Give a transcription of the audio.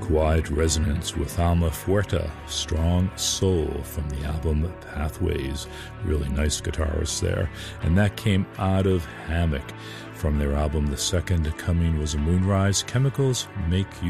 Quiet Resonance with Alma Fuerte, Strong Soul from the album Pathways. Really nice guitarist there. And that came out of Hammock from their album The Second Coming Was a Moonrise. Chemicals Make You